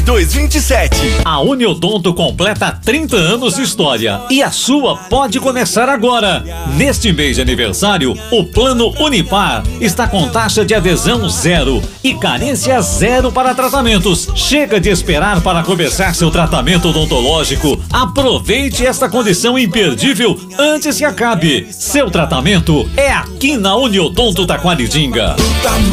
3227. A Uniodonto completa 30 anos de história e a sua pode começar agora. Neste mês de aniversário, o Plano Unipar está com taxa de adesão zero e carência zero para tratamentos. Chega de esperar para começar seu tratamento odontológico. Aproveite esta condição imperdível antes que acabe. Seu tratamento é aqui na Uniodonto Taquaritinga.